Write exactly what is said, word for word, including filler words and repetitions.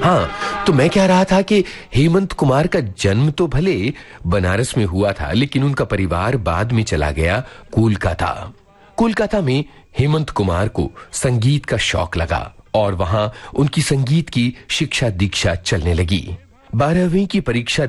हाँ, तो मैं कह रहा था कि हेमंत कुमार का जन्म तो भले बनारस में हुआ था, लेकिन उनका परिवार बाद में चला गया कोलकाता। कोलकाता में हेमंत कुमार को संगीत का शौक लगा और वहां उनकी संगीत की शिक्षा दीक्षा चलने लगी। बारहवीं की परीक्षा